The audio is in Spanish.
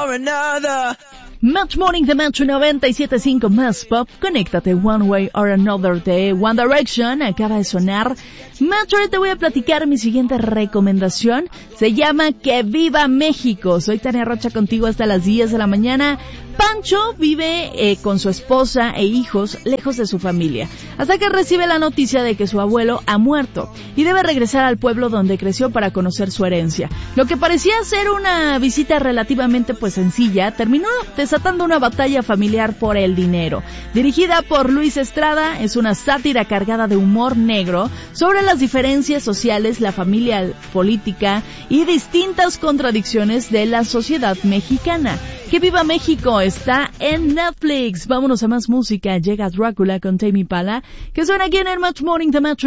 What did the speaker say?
or another. Match Morning de Metro 97.5 más pop. Conéctate One Way or Another de One Direction. Acaba de sonar. Metro, te voy a platicar mi siguiente recomendación. Se llama Que Viva México. Soy Tania Rocha contigo hasta las 10 de la mañana. Pancho vive con su esposa e hijos lejos de su familia, hasta que recibe la noticia de que su abuelo ha muerto y debe regresar al pueblo donde creció para conocer su herencia. Lo que parecía ser una visita relativamente sencilla, terminó desatando una batalla familiar por el dinero. Dirigida por Luis Estrada, es una sátira cargada de humor negro sobre las diferencias sociales, la familia política y distintas contradicciones de la sociedad mexicana. Que Viva México está en Netflix. Vámonos a más música. Llega Drácula con Tame Impala, que suena aquí en el Match Morning de Metro